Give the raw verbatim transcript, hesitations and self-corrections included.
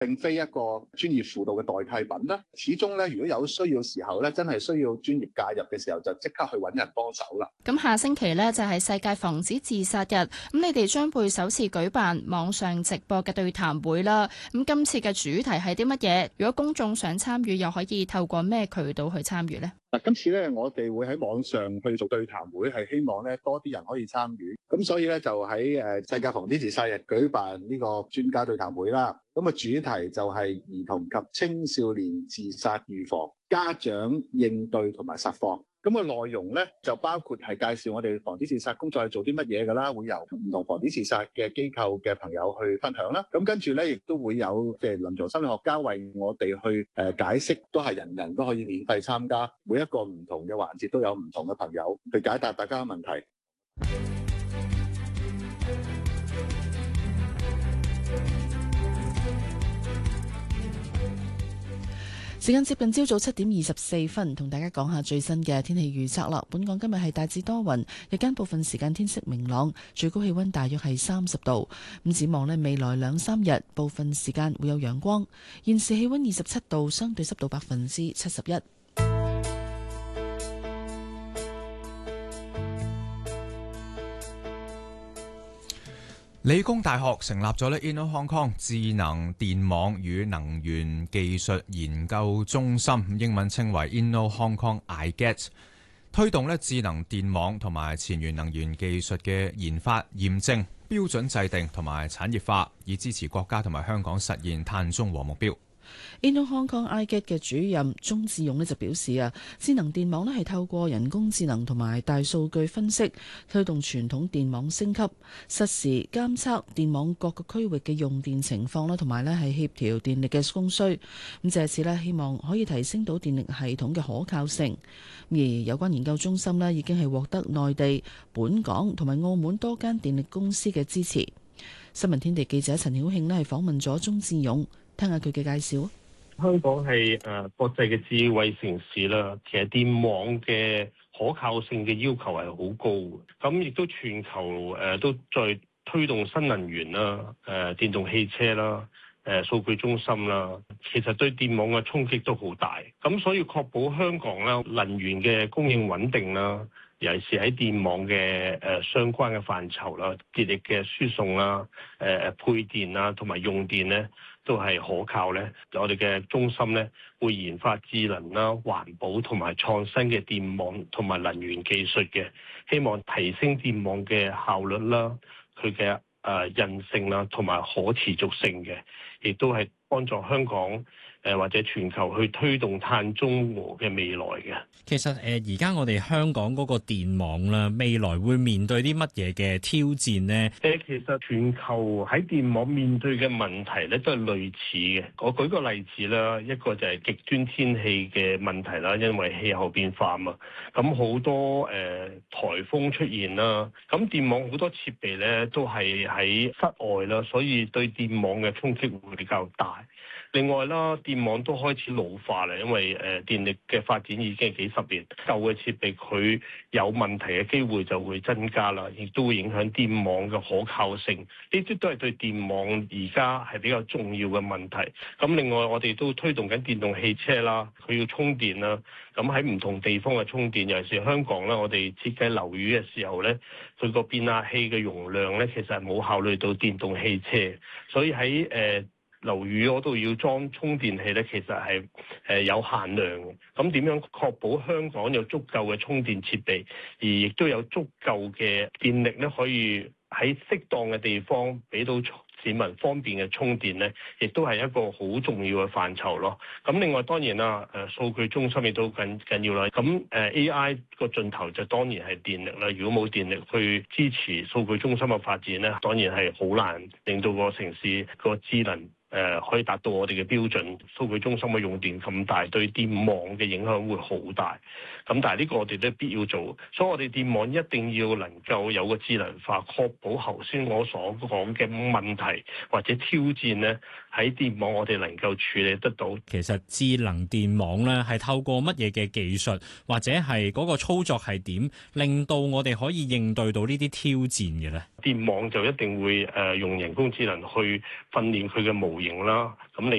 並非一個專業輔導嘅代替品啦。始終咧，如果有需要時候咧，真係需要專業介入嘅時候，就即刻去揾人幫手啦。 咁下星期呢，就係世界防止自殺日，咁你哋將會首次舉辦網上直播嘅對談會啦。咁今次嘅主題係啲乜嘢？如果公眾想參與，又可以透過咩渠道去參與呢？ 嗱，今次咧，我哋會喺網上去做對談會，係希望咧多啲人可以參與。咁所以咧，就喺誒世界防止自殺日舉辦呢個專家對談會啦。咁啊，主題就係兒童及青少年自殺預防、家長應對同埋實況。咁個內容咧就包括係介紹我哋防止自殺工作係做啲乜嘢㗎啦，會由唔同防止自殺嘅機構嘅朋友去分享啦。咁跟住咧，亦都會有即係臨床心理學家為我哋去誒解釋，都係人人都可以免費參加。每一個唔同嘅環節都有唔同嘅朋友去解答大家嘅問題。 時間接近朝早七點二十四分，同大家講下最新嘅天氣預測啦。本港今日係大致多雲，日間部分時間天色明朗，最高氣溫大約係三十度。咁展望呢，未來兩三日部分時間會有陽光。現時氣溫二十七度，相對濕度百分之七十一。 理工大學成立咗咧 Inno Hong Kong 智能電網與能源技術研究中心，英文稱為 Inno Hong Kong I G E T， 推動咧智能電網同埋前沿能源技術嘅研發、驗證、標準制定同埋產業化，以支持國家同埋香港實現碳中和目標。 Inno Hong Kong I G E T 嘅主任鍾志勇呢就表示啊，智能電網呢係透過人工智能同埋大數據分析，推動傳統電網升級，實時監測電網各個區域嘅用電情況啦，同埋呢係協調電力嘅供需。咁借此呢，希望可以提升到電力系統嘅可靠性。而有關研究中心呢，已經係獲得內地、本港同埋澳門多間電力公司嘅支持。新聞天地記者陳曉慶呢係訪問咗鍾志勇。聽下佢嘅介紹。 香港係誒國際嘅智慧城市啦，其實電網嘅可靠性嘅要求係好高嘅。咁亦都全球誒都在推動新能源啦、誒電動汽車啦、誒數據中心啦，其實對電網嘅衝擊都好大。咁所以確保香港啦能源嘅供應穩定啦，尤其是喺電網嘅誒相關嘅範疇啦，電力嘅輸送啦、誒配電啦同埋用電咧，都係可靠咧。我哋嘅中心咧會研發智能啦、環保同埋創新嘅電網同埋能源技術嘅，希望提升電網嘅效率啦、佢嘅誒韌性啦同埋可持續性嘅，亦都係幫助香港誒或者全球去推動碳中和嘅未來嘅。 其實誒而家我哋香港嗰個電網啦，未來會面對啲乜嘢嘅挑戰呢？ 誒，其實全球喺電網面對嘅問題咧都係類似嘅。我舉個例子啦，一個就係極端天氣嘅問題啦，因為氣候變化嘛，咁好多誒、呃、颱風出現啦，咁電網好多設備咧都係喺室外啦，所以對電網嘅衝擊會比較大。另外啦，電網都開始老化啦，因為誒、呃、電力嘅發展已經係幾十年，舊嘅設備佢有問題嘅機會就會增加啦，亦都會影響電網嘅可靠性。呢啲都係對電網而家係比較重要嘅問題。咁另外我哋都推動緊電動汽車啦，佢要充電啦。咁喺唔同地方嘅充電，尤其是香港啦，我哋設計樓宇嘅時候咧，佢個變壓器嘅容量咧，其實係冇考慮到電動汽車，所以喺誒、呃樓宇嗰度要裝充電器咧，其實係誒有限量嘅。咁點樣確保香港有足夠嘅充電設備，而亦都有足夠嘅電力咧，可以喺適當嘅地方俾到市民方便嘅充電咧，亦都係一個好重要嘅範疇咯。咁另外當然啦，誒數據中心亦都緊緊要啦。咁誒 A I 個盡頭就當然係電力啦。如果冇電力去支持數據中心嘅發展咧，當然係好難令到個城市個智能。誒、呃、可以達到我哋嘅標準，數據中心嘅用電咁大，對電網嘅影響會好大。咁但係呢個我哋都必要做，所以我哋電網一定要能夠有個智能化，確保頭先我所講嘅問題或者挑戰呢，喺電網我哋能夠處理得到。 其實智能電網咧係透過乜嘢嘅技術，或者係嗰個操作係點，令到我哋可以應對到呢啲挑戰嘅咧？ 電網就一定會誒、呃、用人工智能去訓練佢嘅模模型啦。咁你